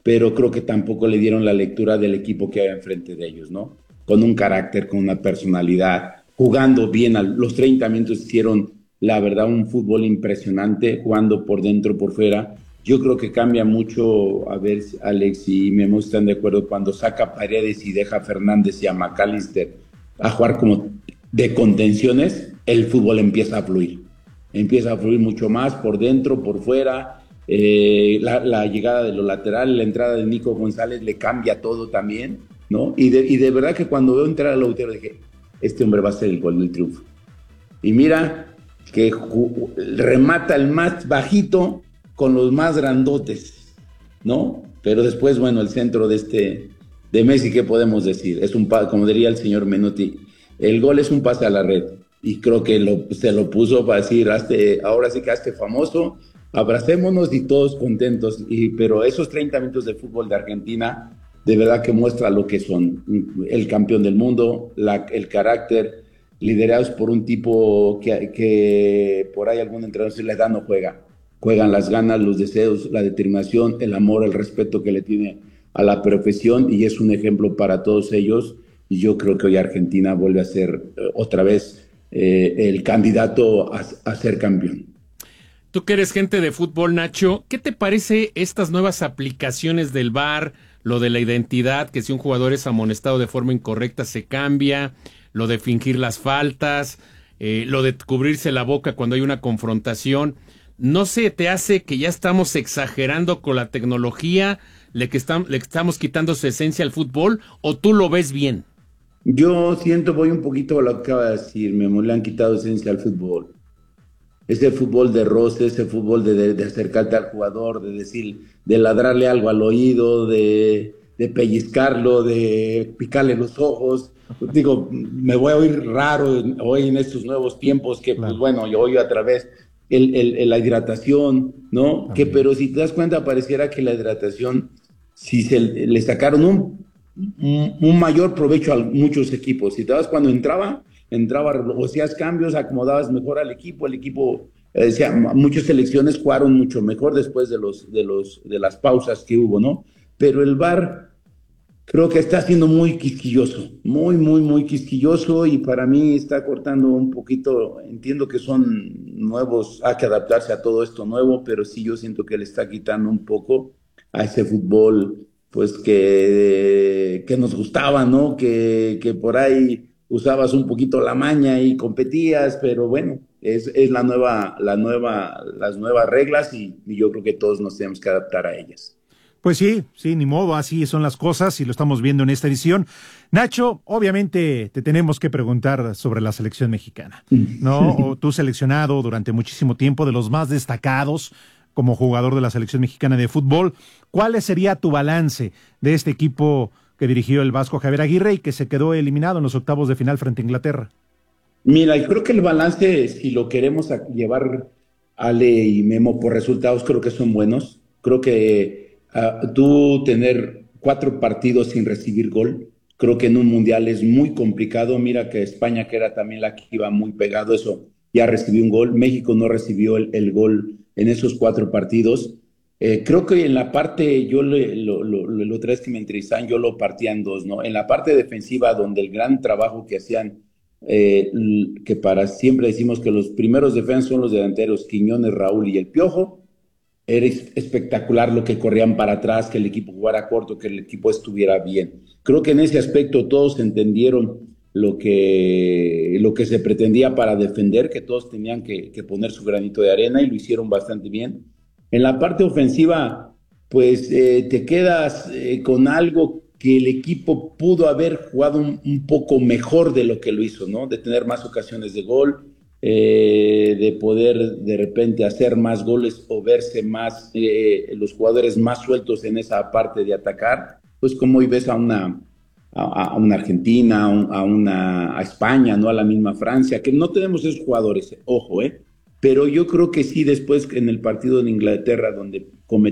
pero creo que tampoco le dieron la lectura del equipo que había enfrente de ellos, ¿no? Con un carácter, con una personalidad, jugando bien. Los 30 minutos hicieron, la verdad, un fútbol impresionante, jugando por dentro, por fuera. Yo creo que cambia mucho, a ver, Alex y Memo están de acuerdo, cuando saca a Paredes y deja a Fernández y a McAllister a jugar como de contenciones, el fútbol empieza a fluir mucho más por dentro, por fuera. La llegada de los laterales, la entrada de Nico González le cambia todo también, ¿no? Y de verdad que cuando veo entrar a Lautaro dije, este hombre va a ser el gol del triunfo. Y mira que remata el más bajito con los más grandotes, ¿no? Pero después, bueno, el centro de Messi, ¿qué podemos decir? Es como diría el señor Menotti, el gol es un pase a la red. Y creo que se lo puso para decir, ahora sí que hazte famoso, abracémonos y todos contentos. Pero esos 30 minutos de fútbol de Argentina, de verdad que muestra lo que son. El campeón del mundo, el carácter, liderados por un tipo que por ahí algún entrenador si le da no juega. Juegan las ganas, los deseos, la determinación, el amor, el respeto que le tiene a la profesión, y es un ejemplo para todos ellos. Y yo creo que hoy Argentina vuelve a ser otra vez el candidato a ser campeón. Tú que eres gente de fútbol, Nacho, ¿qué te parece estas nuevas aplicaciones del VAR? Lo de la identidad, que si un jugador es amonestado de forma incorrecta se cambia, lo de fingir las faltas, lo de cubrirse la boca cuando hay una confrontación. ¿No se te hace que ya estamos exagerando con la tecnología, le estamos quitando su esencia al fútbol, o tú lo ves bien? Yo voy un poquito a lo que acaba de decir, Memo, le han quitado esencia al fútbol. Ese fútbol de roce, ese fútbol de acercarte al jugador, de decir, de ladrarle algo al oído, de pellizcarlo, de picarle los ojos. Digo, me voy a oír raro hoy en estos nuevos tiempos que, claro, pues bueno, yo oigo a través la hidratación, ¿no? También. Pero si te das cuenta, pareciera que la hidratación, si le sacaron un mayor provecho a muchos equipos. Si te das cuando entraba, o hacías cambios, acomodabas mejor al equipo, muchas selecciones jugaron mucho mejor después de las pausas que hubo, ¿no? Pero el VAR creo que está siendo muy quisquilloso, muy, muy, muy quisquilloso, y para mí está cortando un poquito. Entiendo que son nuevos, hay que adaptarse a todo esto nuevo, pero sí yo siento que le está quitando un poco a ese fútbol, pues que nos gustaba, ¿no? Que por ahí usabas un poquito la maña y competías, pero bueno, es las nuevas reglas, y yo creo que todos nos tenemos que adaptar a ellas. Pues sí, ni modo, así son las cosas y lo estamos viendo en esta edición. Nacho, obviamente te tenemos que preguntar sobre la selección mexicana, ¿no? O tú seleccionado durante muchísimo tiempo, de los más destacados como jugador de la selección mexicana de fútbol. ¿Cuál sería tu balance de este equipo que dirigió el Vasco Javier Aguirre y que se quedó eliminado en los octavos de final frente a Inglaterra? Mira, yo creo que el balance, si lo queremos llevar, Ale y Memo, por resultados, creo que son buenos. Creo que tú tener 4 partidos sin recibir gol, creo que en un mundial es muy complicado. Mira que España, que era también la que iba muy pegado, eso ya recibió un gol. México no recibió el gol en esos 4 partidos. Creo que en la parte, yo lo otra vez que me entrevistaban, yo lo partía en 2, ¿no? En la parte defensiva, donde el gran trabajo que hacían, que para siempre decimos que los primeros defensas son los delanteros, Quiñones, Raúl y el Piojo. Era espectacular lo que corrían para atrás, que el equipo jugara corto, que el equipo estuviera bien. Creo que en ese aspecto todos entendieron lo que se pretendía para defender, que todos tenían que poner su granito de arena, y lo hicieron bastante bien. En la parte ofensiva, pues te quedas con algo que el equipo pudo haber jugado un poco mejor de lo que lo hizo, ¿no? De tener más ocasiones de gol, de poder de repente hacer más goles o verse más, los jugadores más sueltos en esa parte de atacar, pues como hoy ves a una Argentina, a España, ¿no? A la misma Francia, que no tenemos esos jugadores, ojo, pero yo creo que sí, después en el partido de Inglaterra, donde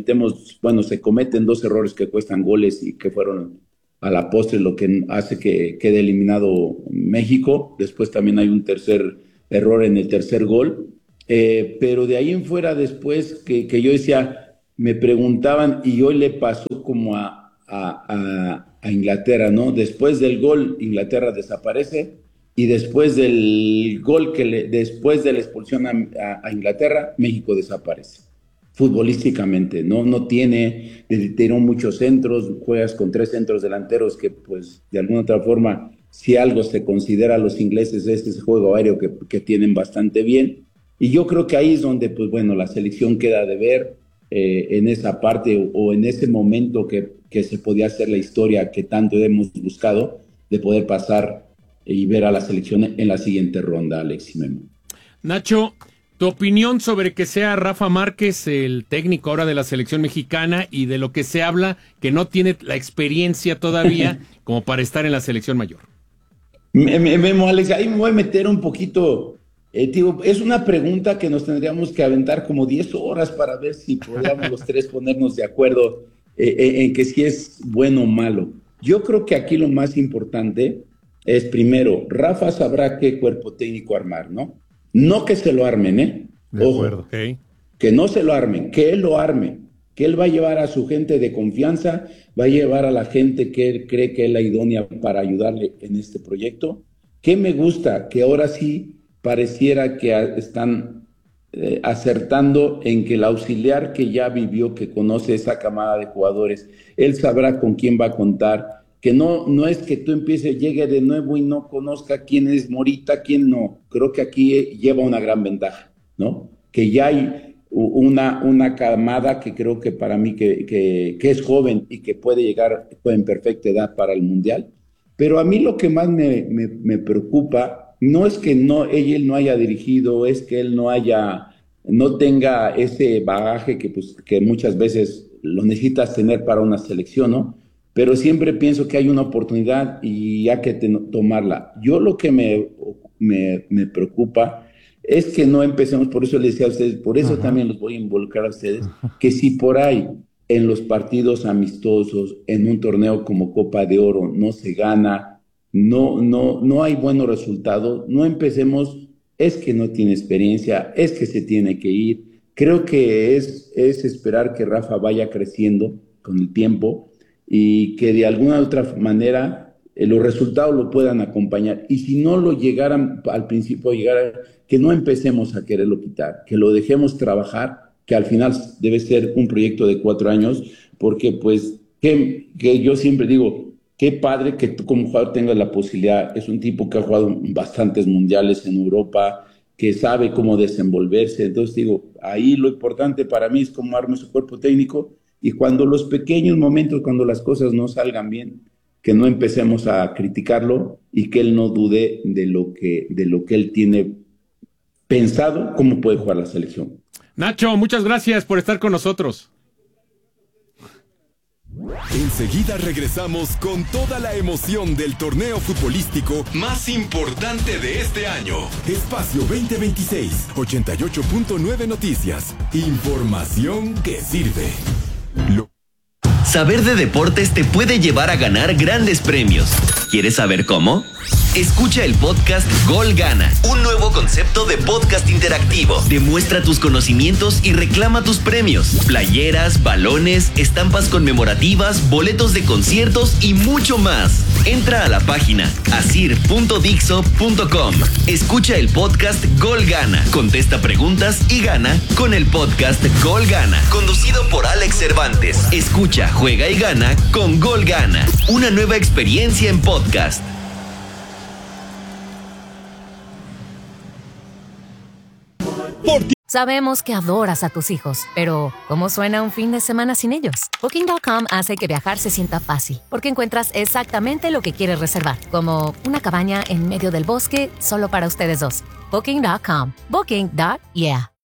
se cometen 2 errores que cuestan goles y que fueron a la postre lo que hace que quede eliminado México. Después también hay un tercer error en el tercer gol, pero de ahí en fuera después que yo decía, me preguntaban, y hoy le pasó como a Inglaterra, ¿no? Después del gol, Inglaterra desaparece, y después del gol después de la expulsión a Inglaterra, México desaparece. Futbolísticamente, no tiene muchos centros, juegas con 3 centros delanteros que, pues, de alguna otra forma, si algo se considera a los ingleses, es ese juego aéreo que tienen bastante bien. Y yo creo que ahí es donde, pues bueno, la selección queda de ver en esa parte o en ese momento que se podía hacer la historia que tanto hemos buscado, de poder pasar y ver a la selección en la siguiente ronda, Alex y Memo. Nacho, tu opinión sobre que sea Rafa Márquez el técnico ahora de la selección mexicana y de lo que se habla, que no tiene la experiencia todavía como para estar en la selección mayor. Memo, Alex, ahí me voy a meter un poquito. Tío, es una pregunta que nos tendríamos que aventar como 10 horas para ver si podríamos los tres ponernos de acuerdo en que si es bueno o malo. Yo creo que aquí lo más importante es, primero, Rafa sabrá qué cuerpo técnico armar, ¿no? No que se lo armen, ¿eh? De acuerdo. Okay. Que no se lo armen, que él lo arme, que él va a llevar a su gente de confianza, va a llevar a la gente que él cree que es la idónea para ayudarle en este proyecto. Que me gusta que ahora sí pareciera que están acertando en que el auxiliar que ya vivió, que conoce esa camada de jugadores, él sabrá con quién va a contar, que no es que tú llegue de nuevo y no conozca quién es Morita, quién no. Creo que aquí lleva una gran ventaja, ¿no? Que ya hay una camada que creo que para mí que es joven y que puede llegar en perfecta edad para el Mundial. Pero a mí lo que más me preocupa no es que él no haya dirigido, es que él no tenga ese bagaje que muchas veces lo necesitas tener para una selección, ¿no? Pero siempre pienso que hay una oportunidad y hay que tomarla. Yo lo que me preocupa es que no empecemos, por eso les decía a ustedes, por eso también los voy a involucrar a ustedes, que si por ahí en los partidos amistosos, en un torneo como Copa de Oro, no se gana, no hay buenos resultados, no empecemos, es que no tiene experiencia, es que se tiene que ir. Creo que es esperar que Rafa vaya creciendo con el tiempo y que de alguna u otra manera los resultados lo puedan acompañar. Y si no lo llegaran al principio, que no empecemos a quererlo quitar, que lo dejemos trabajar, que al final debe ser un proyecto de 4 años, porque pues que yo siempre digo, qué padre que tú como jugador tengas la posibilidad. Es un tipo que ha jugado bastantes mundiales en Europa, que sabe cómo desenvolverse. Entonces digo, ahí lo importante para mí es cómo arme su cuerpo técnico, y cuando los pequeños momentos, cuando las cosas no salgan bien, que no empecemos a criticarlo y que él no dude de lo que él tiene pensado, cómo puede jugar la selección. Nacho, muchas gracias por estar con nosotros. Enseguida regresamos con toda la emoción del torneo futbolístico más importante de este año. Espacio 2026, 88.9 Noticias. Información que sirve. Saber de deportes te puede llevar a ganar grandes premios. ¿Quieres saber cómo? Escucha el podcast Gol Gana, un nuevo concepto de podcast interactivo. Demuestra tus conocimientos y reclama tus premios. Playeras, balones, estampas conmemorativas, boletos de conciertos y mucho más. Entra a la página asir.dixo.com. Escucha el podcast Gol Gana, contesta preguntas y gana con el podcast Gol Gana, conducido por Alex Cervantes. Escucha, juega y gana con Gol Gana, una nueva experiencia en podcast. Sabemos que adoras a tus hijos, pero ¿cómo suena un fin de semana sin ellos? Booking.com hace que viajar se sienta fácil, porque encuentras exactamente lo que quieres reservar, como una cabaña en medio del bosque solo para ustedes dos. Booking.com. Booking.yeah.